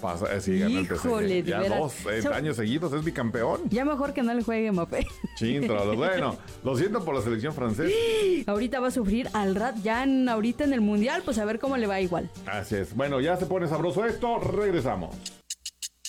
Sí, ganó el Híjole, PSG. de Ya veras. 2 años seguidos es bicampeón. Ya mejor que no le juegue Mbappé. Chintrolo. Bueno, lo siento por la selección francesa. Ahorita va a sufrir al rat ahorita en el Mundial, pues a ver cómo le va igual. Así es. Bueno, ya se pone sabroso esto. Regresamos.